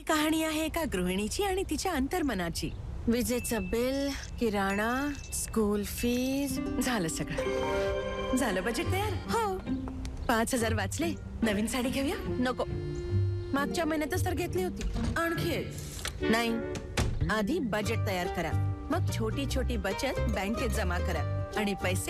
ही कहाणी आहे एका गृहिणीची आणि तिच्या अंतर्मनाची. विजेचं बिल, किराणा, स्कूल फीज, झालं सगळं. झालं बजेट तयार? हो. 5,000 वाचले. नवीन साडी घेऊया? नको. मागच्या महिन्यातच तर घेतली होती. आणखी एक? नाही. आधी बजेट तयार करा, मग छोटी छोटी बचत बँकेत जमा करा आणि पैसे